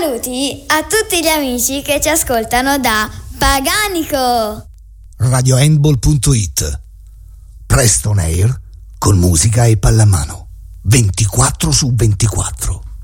Saluti a tutti gli amici che ci ascoltano da Paganico. RadioHandball.it. Presto on air con musica e pallamano 24/24.